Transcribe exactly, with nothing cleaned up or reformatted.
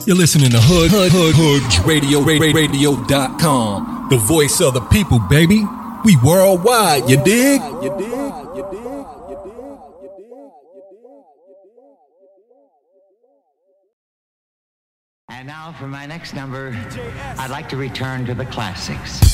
You're listening to Hood Hood Hood Hood Radio Radio dot com. The voice of the people, baby. We worldwide, you dig? You dig? You dig? And now for my next number, I'd like to return to the classics.